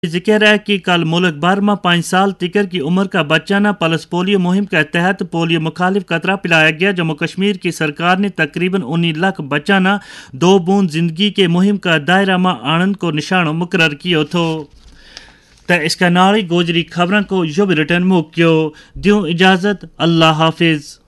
जिक्र है कि कल मुल्क भर में 5 साल तिकर की उम्र का बच्चाना पल्स पोलियो मुहिम के तहत पोलियो मुखालिफ कतरा पिलाया गया। जम्मू कश्मीर की सरकार ने तकरीबन 19 लाख बच्चाना 2 बूंद जिंदगी के मुहिम का दायरा में आनंद को निशान मुकर्रर किया थो। तो इसका नाली गोजरी खबरों को यो बुलेटिन मुक्यो। द्यों इजाजत, अल्लाह हाफिज।